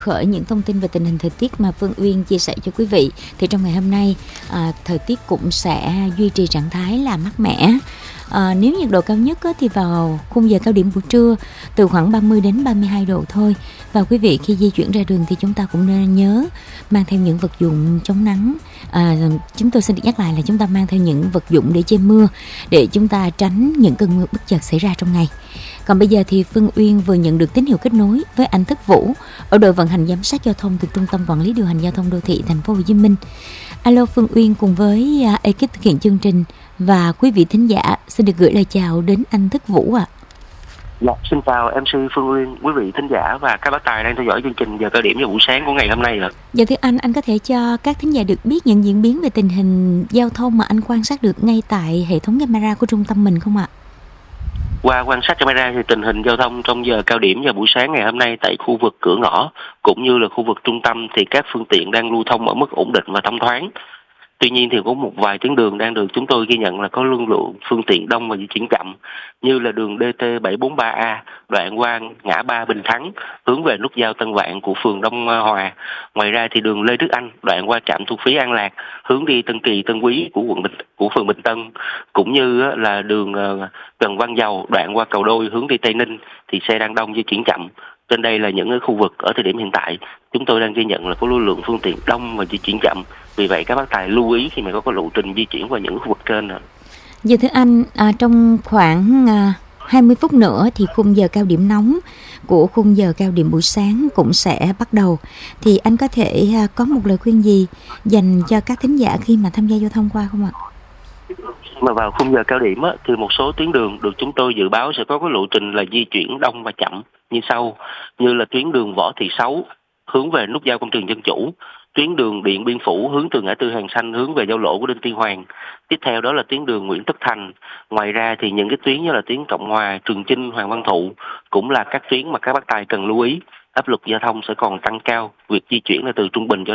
Khởi những thông tin về tình hình thời tiết mà Phương Uyên chia sẻ cho quý vị, thì trong ngày hôm nay thời tiết cũng sẽ duy trì trạng thái là mát mẻ. Nếu nhiệt độ cao nhất thì vào khung giờ cao điểm buổi trưa từ khoảng 30 đến 32 độ thôi. Và quý vị khi di chuyển ra đường thì chúng ta cũng nên nhớ mang theo những vật dụng chống nắng. Chúng tôi xin được nhắc lại là chúng ta mang theo những vật dụng để che mưa, để chúng ta tránh những cơn mưa bất chợt xảy ra trong ngày. Còn bây giờ thì Phương Uyên vừa nhận được tín hiệu kết nối với anh Thức Vũ ở đội vận hành giám sát giao thông từ Trung tâm Quản lý điều hành giao thông đô thị Thành phố Hồ Chí Minh. Alo Phương Uyên cùng với ekip thực hiện chương trình và quý vị thính giả xin được gửi lời chào đến anh Thức Vũ ạ. Dạ, xin chào MC Phương Uyên, quý vị thính giả và các bác tài đang theo dõi chương trình giờ cao điểm vào buổi sáng của ngày hôm nay ạ. Dạ thưa anh có thể cho các thính giả được biết những diễn biến về tình hình giao thông mà anh quan sát được ngay tại hệ thống camera của trung tâm mình không ạ? Qua quan sát camera thì tình hình giao thông trong giờ cao điểm vào buổi sáng ngày hôm nay tại khu vực cửa ngõ cũng như là khu vực trung tâm thì các phương tiện đang lưu thông ở mức ổn định và thông thoáng. Tuy nhiên thì có một vài tuyến đường đang được chúng tôi ghi nhận là có lưu lượng phương tiện đông và di chuyển chậm, như là đường DT743A đoạn qua ngã ba Bình Thắng hướng về nút giao Tân Vạn của phường Đông Hòa. Ngoài ra thì đường Lê Đức Anh đoạn qua trạm thu phí An Lạc hướng đi Tân Kỳ Tân Quý của phường Bình Tân, cũng như là đường Trần Văn Dầu đoạn qua cầu Đôi hướng đi Tây Ninh thì xe đang đông di chuyển chậm. Trên đây là những khu vực ở thời điểm hiện tại chúng tôi đang ghi nhận là có lưu lượng phương tiện đông và di chuyển chậm. Vì vậy các bác tài lưu ý khi mà có lộ trình di chuyển qua những khu vực trên. Dạ thưa anh, trong khoảng 20 phút nữa thì khung giờ cao điểm nóng của khung giờ cao điểm buổi sáng cũng sẽ bắt đầu. Thì anh có thể có một lời khuyên gì dành cho các thính giả khi mà tham gia giao thông qua không ạ? Mà vào khung giờ cao điểm thì một số tuyến đường được chúng tôi dự báo sẽ có cái lộ trình là di chuyển đông và chậm như sau, như là tuyến đường Võ Thị Sáu hướng về nút giao Công trường Dân Chủ, tuyến đường Điện Biên Phủ hướng từ ngã tư Hàng Xanh hướng về giao lộ của Đinh Tiên Hoàng. Tiếp theo đó là tuyến đường Nguyễn Tất Thành. Ngoài ra thì những cái tuyến như là tuyến Cộng Hòa, Trường Chinh, Hoàng Văn Thụ cũng là các tuyến mà các bác tài cần lưu ý. Áp lực giao thông sẽ còn tăng cao, việc di chuyển là từ trung bình cho